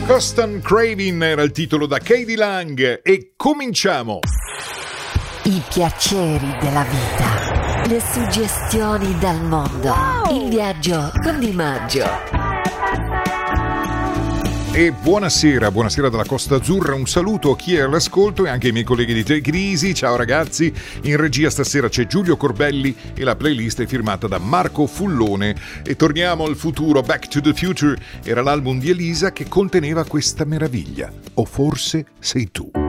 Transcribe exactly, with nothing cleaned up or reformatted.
Constant Craving era il titolo da K D Lang e cominciamo. I piaceri della vita, le suggestioni dal mondo, in viaggio con Di Maggio. E buonasera, buonasera dalla Costa Azzurra, un saluto a chi è all'ascolto e anche ai miei colleghi di Take It Easy. Ciao ragazzi, in regia stasera c'è Giulio Corbelli e la playlist è firmata da Marco Fullone. E torniamo al futuro, Back to the Future era l'album di Elisa che conteneva questa meraviglia, O forse sei tu.